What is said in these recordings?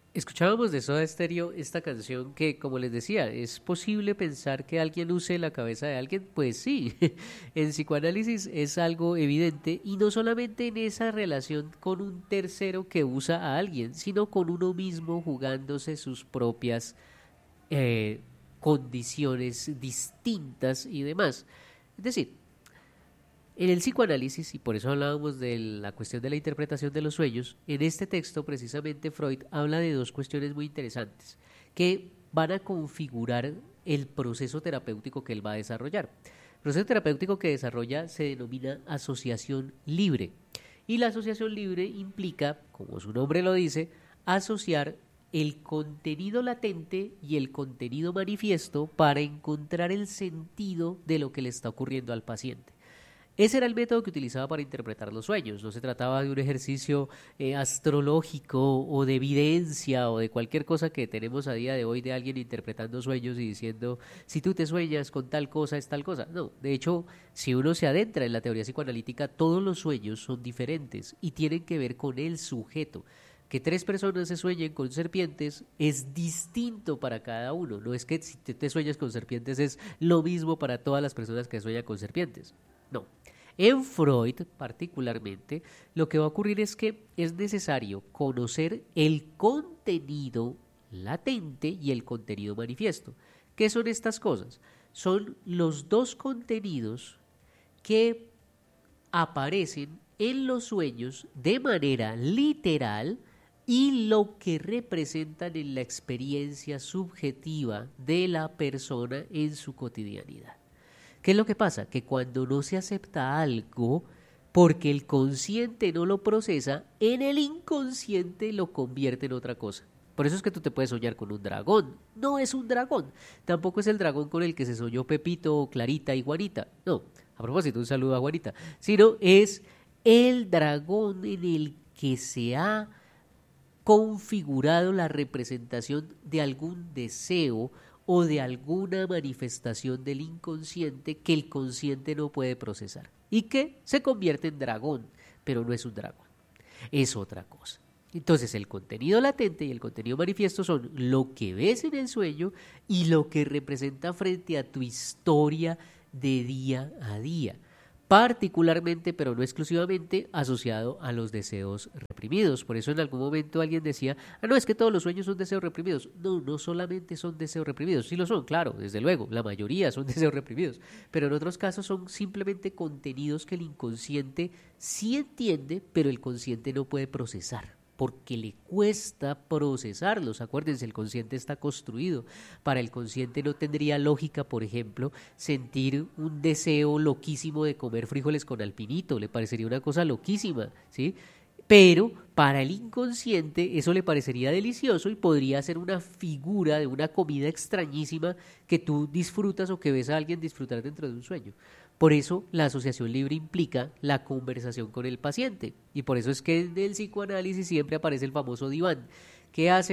Escuchábamos de Soda Stereo esta canción que, como les decía, ¿es posible pensar que alguien use la cabeza de alguien? Pues sí, en psicoanálisis es algo evidente y no solamente en esa relación con un tercero que usa a alguien, sino con uno mismo jugándose sus propias eh, condiciones distintas y demás. Es decir, en el psicoanálisis, y por eso hablábamos de la cuestión de la interpretación de los sueños, en este texto precisamente Freud habla de dos cuestiones muy interesantes que van a configurar el proceso terapéutico que él va a desarrollar. El proceso terapéutico que desarrolla se denomina asociación libre. Y la asociación libre implica, como su nombre lo dice, asociar el contenido latente y el contenido manifiesto para encontrar el sentido de lo que le está ocurriendo al paciente. Ese era el método que utilizaba para interpretar los sueños. No se trataba de un ejercicio astrológico o de evidencia o de cualquier cosa que tenemos a día de hoy de alguien interpretando sueños y diciendo, si tú te sueñas con tal cosa, es tal cosa. No, de hecho, si uno se adentra en la teoría psicoanalítica, todos los sueños son diferentes y tienen que ver con el sujeto. Que tres personas se sueñen con serpientes es distinto para cada uno. No es que si te sueñas con serpientes es lo mismo para todas las personas que sueñan con serpientes. No. En Freud, particularmente, lo que va a ocurrir es que es necesario conocer el contenido latente y el contenido manifiesto. ¿Qué son estas cosas? Son los dos contenidos que aparecen en los sueños de manera literal y lo que representan en la experiencia subjetiva de la persona en su cotidianidad. ¿Qué es lo que pasa? Que cuando no se acepta algo, porque el consciente no lo procesa, en el inconsciente lo convierte en otra cosa. Por eso es que tú te puedes soñar con un dragón. No es un dragón. Tampoco es el dragón con el que se soñó Pepito, Clarita y Juanita. No, a propósito, un saludo a Juanita. Sino es el dragón en el que se ha configurado la representación de algún deseo o de alguna manifestación del inconsciente que el consciente no puede procesar y que se convierte en dragón, pero no es un dragón, es otra cosa. Entonces el contenido latente y el contenido manifiesto son lo que ves en el sueño y lo que representa frente a tu historia de día a día, particularmente, pero no exclusivamente, asociado a los deseos reprimidos. Por eso en algún momento alguien decía, no, es que todos los sueños son deseos reprimidos. No, no solamente son deseos reprimidos, sí lo son, claro, desde luego, la mayoría son deseos reprimidos, pero en otros casos son simplemente contenidos que el inconsciente sí entiende, pero el consciente no puede procesar porque le cuesta procesarlos. Acuérdense, el consciente está construido. Para el consciente no tendría lógica, por ejemplo, sentir un deseo loquísimo de comer frijoles con alpinito, le parecería una cosa loquísima, ¿sí? Pero para el inconsciente eso le parecería delicioso y podría ser una figura de una comida extrañísima que tú disfrutas o que ves a alguien disfrutar dentro de un sueño. Por eso la asociación libre implica la conversación con el paciente y por eso es que en el psicoanálisis siempre aparece el famoso diván. ¿Qué hace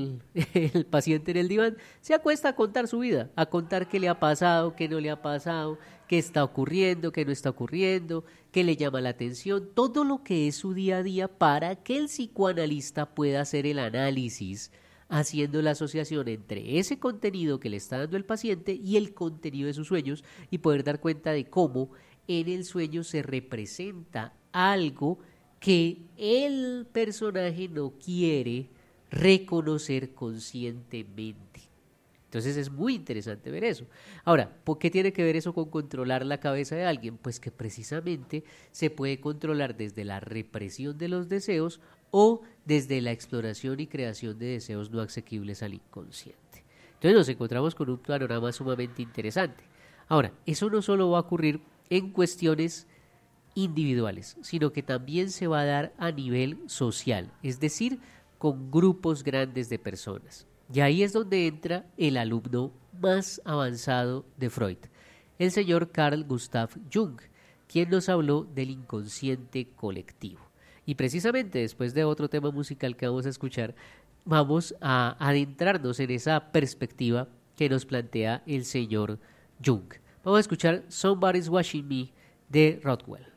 el paciente en el diván? Se acuesta a contar su vida, a contar qué le ha pasado, qué no le ha pasado, qué está ocurriendo, qué no está ocurriendo, qué le llama la atención, todo lo que es su día a día para que el psicoanalista pueda hacer el análisis haciendo la asociación entre ese contenido que le está dando el paciente y el contenido de sus sueños y poder dar cuenta de cómo en el sueño se representa algo que el personaje no quiere reconocer conscientemente. Entonces es muy interesante ver eso. Ahora, ¿por qué tiene que ver eso con controlar la cabeza de alguien? Pues que precisamente se puede controlar desde la represión de los deseos o desde la exploración y creación de deseos no asequibles al inconsciente. Entonces nos encontramos con un panorama sumamente interesante. Ahora, eso no solo va a ocurrir en cuestiones individuales, sino que también se va a dar a nivel social, es decir, con grupos grandes de personas. Y ahí es donde entra el alumno más avanzado de Freud, el señor Carl Gustav Jung, quien nos habló del inconsciente colectivo. Y precisamente después de otro tema musical que vamos a escuchar, vamos a adentrarnos en esa perspectiva que nos plantea el señor Jung. Vamos a escuchar Somebody's Watching Me de Rothwell.